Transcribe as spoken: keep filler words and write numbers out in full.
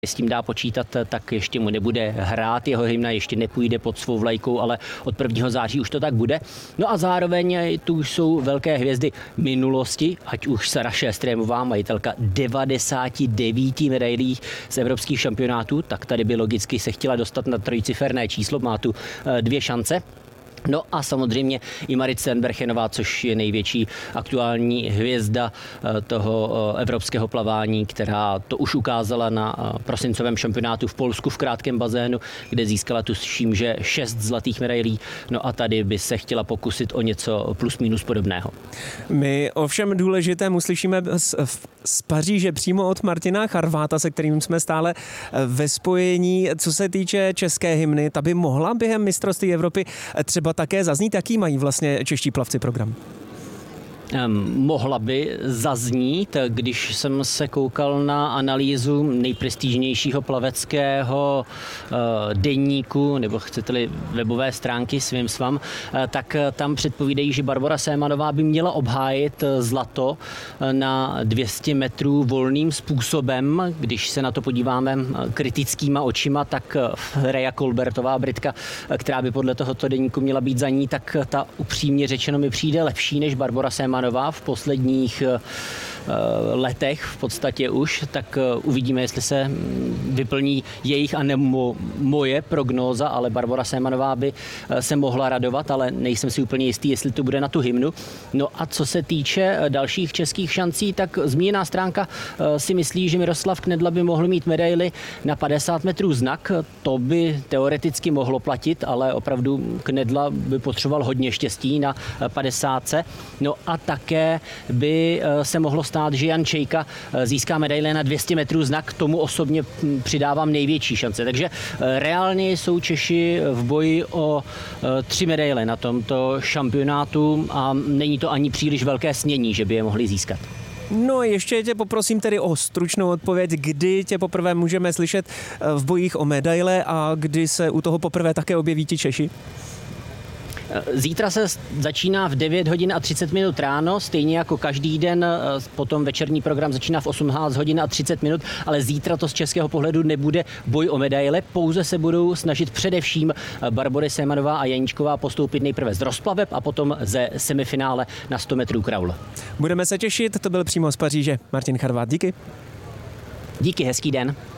s tím dá počítat, tak ještě mu nebude hrát jeho hymna, ještě nepůjde pod svou vlajkou, ale od prvního září už to tak bude. No a zároveň tu už jsou velké hvězdy minulosti, ať už Sara Šéstrémová, majitelka devadesát devět medailí z evropských šampionátů, tak tady by logicky se chtěla dostat na trojciferné číslo, má tu dvě šance. No a samozřejmě i Marit Sternberchenová, což je největší aktuální hvězda toho evropského plavání, která to už ukázala na prosincovém šampionátu v Polsku v krátkém bazénu, kde získala tuším, že šest zlatých medailí. No a tady by se chtěla pokusit o něco plus minus podobného. My ovšem důležitému slyšíme z, z Paříže přímo od Martina Charváta, se kterým jsme stále ve spojení. Co se týče české hymny, ta by mohla během mistrovství Evropy třeba také zaznít, jaký mají vlastně čeští plavci program? Mohla by zaznít, když jsem se koukal na analýzu nejprestižnějšího plaveckého deníku, nebo chcete-li webové stránky svým svám, tak tam předpovídají, že Barbora Sémanová by měla obhájit zlato na dvě stě metrů volným způsobem. Když se na to podíváme kritickýma očima, tak Reja Kolbertová, Britka, která by podle tohoto deníku měla být za ní, tak ta upřímně řečeno mi přijde lepší než Barbora Sémanová v posledních letech v podstatě už, tak uvidíme, jestli se vyplní jejich a nebo moje prognóza, ale Barbora Sémanová by se mohla radovat, ale nejsem si úplně jistý, jestli to bude na tu hymnu. No a co se týče dalších českých šancí, tak zmíněná stránka si myslí, že Miroslav Knedla by mohl mít medaili na padesát metrů znak. To by teoreticky mohlo platit, ale opravdu Knedla by potřeboval hodně štěstí na padesátce. No a také by se mohlo stát, že Jan Čejka získá medaile na dvě stě metrů znak, tomu osobně přidávám největší šance. Takže reálně jsou Češi v boji o tři medaile na tomto šampionátu a není to ani příliš velké snění, že by je mohli získat. No ještě tě poprosím tedy o stručnou odpověď, kdy tě poprvé můžeme slyšet v bojích o medaile a kdy se u toho poprvé také objeví ti Češi? Zítra se začíná v devět hodin a třicet minut ráno, stejně jako každý den, potom večerní program začíná v osmnáct hodin a třicet minut, ale zítra to z českého pohledu nebude boj o medaile, pouze se budou snažit především Barbory Sémanová a Janíčková postoupit nejprve z rozplaveb a potom ze semifinále na sto metrů kraul. Budeme se těšit, to byl přímo z Paříže Martin Charvát, díky. Díky, hezký den.